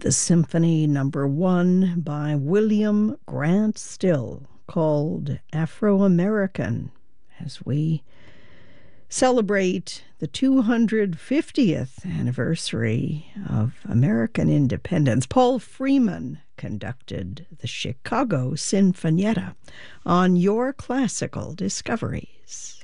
the Symphony Number 1 by William Grant Still, called Afro-American, as we celebrate the 250th anniversary of American independence. Paul Freeman conducted the Chicago Sinfonietta on Your Classical Discoveries.